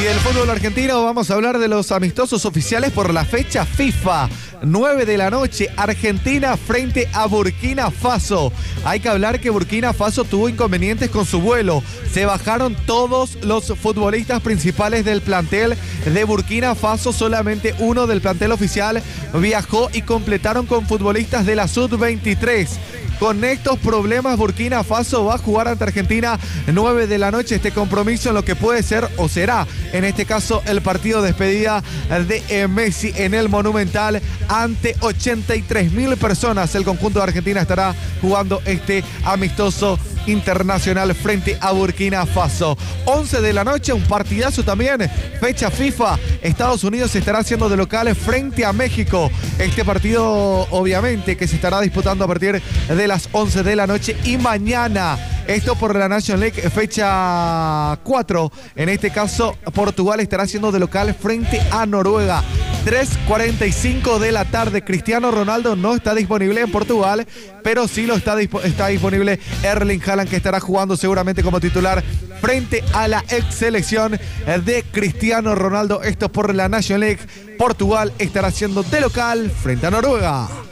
del fútbol argentino vamos a hablar de los amistosos oficiales por la fecha FIFA. 9 de la noche, Argentina frente a Burkina Faso. Hay que hablar que Burkina Faso tuvo inconvenientes con su vuelo. Se bajaron todos los futbolistas principales del plantel de Burkina Faso. Solamente uno del plantel oficial viajó y completaron con futbolistas de la Sub-23. Con estos problemas, Burkina Faso va a jugar ante Argentina 9 de la noche este compromiso en lo que puede ser o será, en este caso, el partido de despedida de Messi en el Monumental ante 83.000 personas. El conjunto de Argentina estará jugando este amistoso internacional frente a Burkina Faso. 11 de la noche, un partidazo también, fecha FIFA. Estados Unidos estará haciendo de local frente a México. Este partido, obviamente, que se estará disputando a partir de las 11 de la noche y mañana. Esto por la National League, fecha 4. En este caso, Portugal estará haciendo de local frente a Noruega. 3:45 de la tarde. Cristiano Ronaldo no está disponible en Portugal, pero sí está disponible Erling Haaland, que estará jugando seguramente como titular frente a la ex selección de Cristiano Ronaldo. Esto por la National League. Portugal estará haciendo de local frente a Noruega.